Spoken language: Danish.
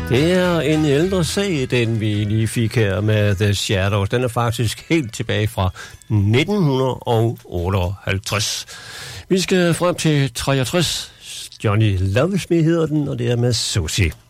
Det er en ældre sag, den vi lige fik her med The Shadows. Den er faktisk helt tilbage fra 1958. Vi skal frem til 63. Johnny Lovesme hedder den, og det er med Susie.